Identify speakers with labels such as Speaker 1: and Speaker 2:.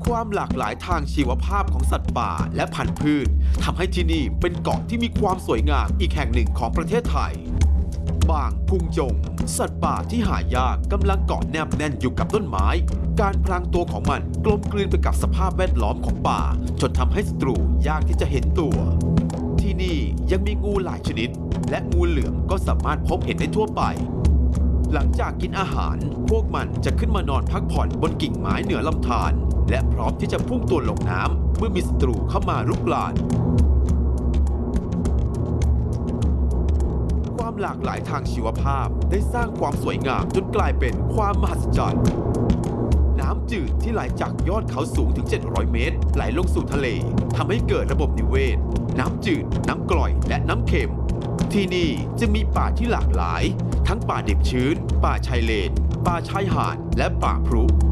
Speaker 1: ความหลากหลายทางชีวภาพของสัตว์ป่าและพันธุ์พืชทำให้ที่นี่เป็นเกาะที่มีความสวยงามอีกแห่งหนึ่งของประเทศไทยบางพุงจงสัตว์ป่าที่หายากกำลังเกาะแนบแน่นอยู่กับต้นไม้การพลางตัวของมันกลมกลืนไปกับสภาพแวดล้อมของป่าจนทำให้ศัตรูยากที่จะเห็นตัวที่นี่ยังมีงูหลายชนิดและงูเหลือมก็สามารถพบเห็นได้ทั่วไปหลังจากกินอาหารพวกมันจะขึ้นมานอนพักผ่อนบนกิ่งไม้เหนือลำธารและพร้อมที่จะพุ่งตัวลงน้ำเมื่อมีศัตรูเข้ามารุกรานความหลากหลายทางชีวภาพได้สร้างความสวยงามจนกลายเป็นความมหัศจรรย์น้ำจืดที่ไหลจากยอดเขาสูงถึง700 เมตรไหลลงสู่ทะเลทำให้เกิดระบบนิเวศน้ำจืดน้ำกร่อยและน้ำเค็มที่นี่จะมีป่าที่หลากหลายทั้งป่าดิบชื้นป่าชายเลนป่าชายหาดและป่าพรุ